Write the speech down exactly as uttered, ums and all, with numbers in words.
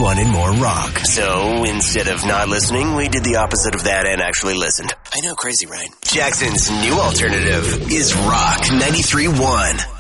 wanted more rock. So instead of not listening, we did the opposite of that and actually listened. I know, crazy, right? Jackson's new alternative is Rock ninety-three point one.